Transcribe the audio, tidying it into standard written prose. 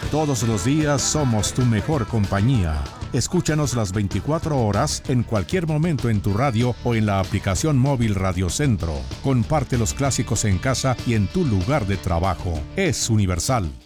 Todos los días somos tu mejor compañía. Escúchanos las 24 horas en cualquier momento en tu radio o en la aplicación móvil Radio Centro. Comparte los clásicos en casa y en tu lugar de trabajo. Es Universal.